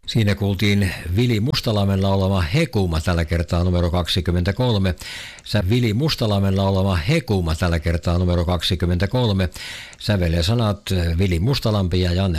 Siinä kuultiin Vili Mustalammen laulama Hekuma, tällä kertaa numero 23. Vili Mustalammen laulama Hekuma, tällä kertaa numero 23. Sävel ja sanat Vili Mustalampi ja Janne